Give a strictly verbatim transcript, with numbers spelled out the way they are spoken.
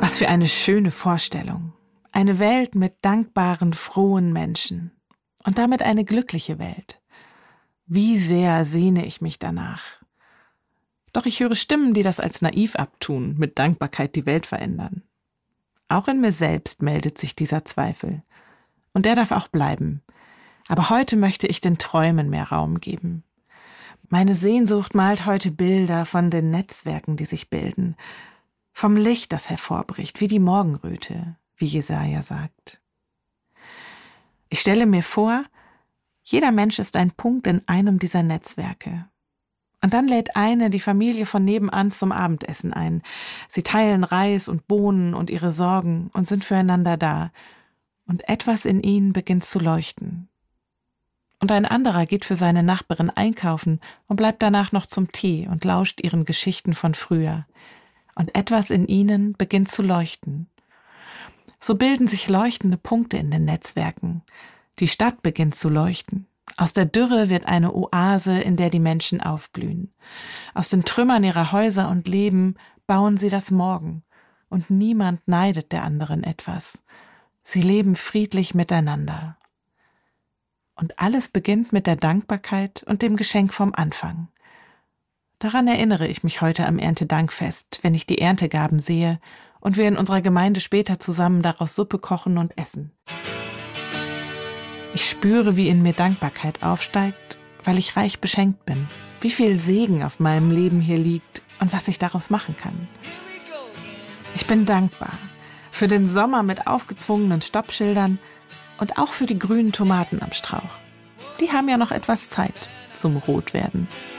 Was für eine schöne Vorstellung. Eine Welt mit dankbaren, frohen Menschen. Und damit eine glückliche Welt. Wie sehr sehne ich mich danach. Doch ich höre Stimmen, die das als naiv abtun, mit Dankbarkeit die Welt verändern. Auch in mir selbst meldet sich dieser Zweifel. Und der darf auch bleiben. Aber heute möchte ich den Träumen mehr Raum geben. Meine Sehnsucht malt heute Bilder von den Netzwerken, die sich bilden. Vom Licht, das hervorbricht, wie die Morgenröte, wie Jesaja sagt. Ich stelle mir vor, jeder Mensch ist ein Punkt in einem dieser Netzwerke. Und dann lädt eine die Familie von nebenan zum Abendessen ein. Sie teilen Reis und Bohnen und ihre Sorgen und sind füreinander da. Und etwas in ihnen beginnt zu leuchten. Und ein anderer geht für seine Nachbarin einkaufen und bleibt danach noch zum Tee und lauscht ihren Geschichten von früher. Und etwas in ihnen beginnt zu leuchten. So bilden sich leuchtende Punkte in den Netzwerken. Die Stadt beginnt zu leuchten. Aus der Dürre wird eine Oase, in der die Menschen aufblühen. Aus den Trümmern ihrer Häuser und Leben bauen sie das Morgen. Und niemand neidet der anderen etwas. Sie leben friedlich miteinander. Und alles beginnt mit der Dankbarkeit und dem Geschenk vom Anfang. Daran erinnere ich mich heute am Erntedankfest, wenn ich die Erntegaben sehe und wir in unserer Gemeinde später zusammen daraus Suppe kochen und essen. Ich spüre, wie in mir Dankbarkeit aufsteigt, weil ich reich beschenkt bin, wie viel Segen auf meinem Leben hier liegt und was ich daraus machen kann. Ich bin dankbar für den Sommer mit aufgezwungenen Stoppschildern und auch für die grünen Tomaten am Strauch. Die haben ja noch etwas Zeit zum Rotwerden.